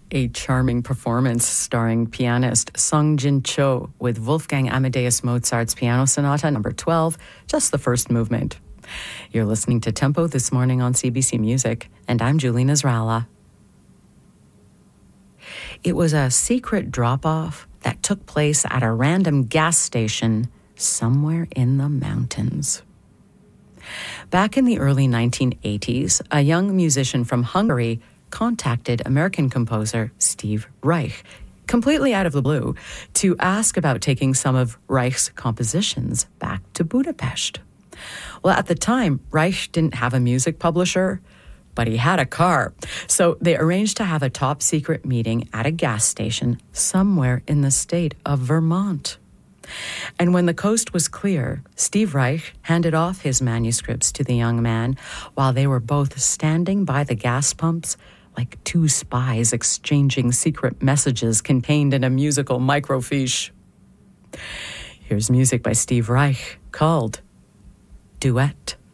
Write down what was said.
A charming performance starring pianist Sung Jin Cho with Wolfgang Amadeus Mozart's Piano Sonata No. 12, just the first movement. You're listening to Tempo this morning on CBC Music, and I'm Julie Nasrallah. It was a secret drop-off that took place at a random gas station somewhere in the mountains. Back in the early 1980s, a young musician from Hungary contacted American composer Steve Reich, completely out of the blue, to ask about taking some of Reich's compositions back to Budapest. Well, at the time, Reich didn't have a music publisher, but he had a car. So they arranged to have a top-secret meeting at a gas station somewhere in the state of Vermont. And when the coast was clear, Steve Reich handed off his manuscripts to the young man while they were both standing by the gas pumps like two spies exchanging secret messages contained in a musical microfiche. Here's music by Steve Reich called Duet.